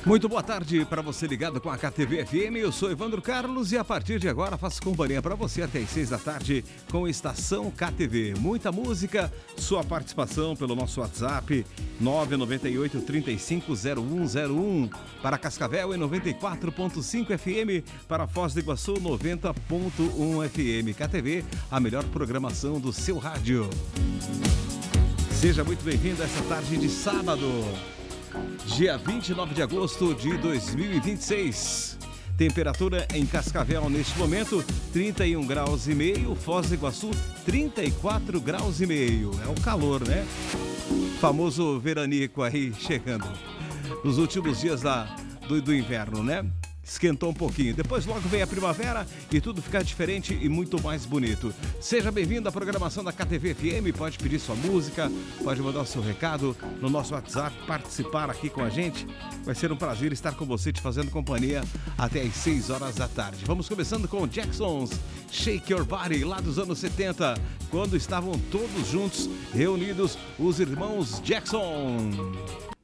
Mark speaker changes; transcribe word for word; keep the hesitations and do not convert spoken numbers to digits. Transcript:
Speaker 1: Muito boa tarde para você ligado com a K T V F M. Eu sou Evandro Carlos e a partir de agora faço companhia para você até às seis da tarde com Estação K T V. Muita música, sua participação pelo nosso WhatsApp nove nove oito, três cinco zero um zero um para Cascavel em noventa e quatro ponto cinco F M, para Foz do Iguaçu noventa ponto um F M. K T V, a melhor programação do seu rádio. Seja muito bem-vindo a essa tarde de sábado, dia vinte e nove de agosto de dois mil e vinte e seis. Temperatura em Cascavel neste momento, trinta e um graus e meio. Foz do Iguaçu, trinta e quatro graus e meio. É o calor, né? Famoso veranico aí chegando. Nos últimos dias da, do, do inverno, né? Esquentou um pouquinho. Depois logo vem a primavera e tudo fica diferente e muito mais bonito. Seja bem-vindo à programação da K T V F M. Pode pedir sua música, pode mandar o seu recado no nosso WhatsApp, participar aqui com a gente. Vai ser um prazer estar com você, te fazendo companhia até às seis horas da tarde. Vamos começando com Jacksons, Shake Your Body, lá dos anos setenta, quando estavam todos juntos, reunidos, os irmãos Jackson.